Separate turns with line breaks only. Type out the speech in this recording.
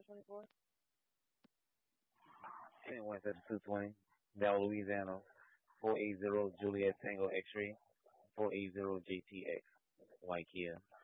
And went at 220. Bell, Louisiana. 480 Juliet Tango X-ray. 480 JTX. White Kia.